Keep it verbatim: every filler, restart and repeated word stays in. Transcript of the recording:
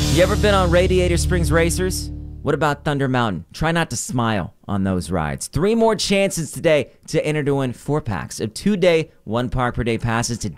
You ever been on Radiator Springs Racers? What about Thunder Mountain? Try not to smile on those rides. Three more chances today to enter to win four packs of two-day, one park per day passes to